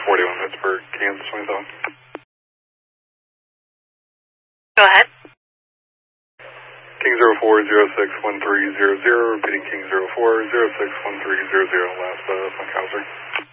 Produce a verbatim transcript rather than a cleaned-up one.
forty-one Pittsburgh, Kansas twenty-seven. Go ahead. King zero four zero six one three zero zero, repeating King zero four zero six one three zero zero, last uh, Funkhauser.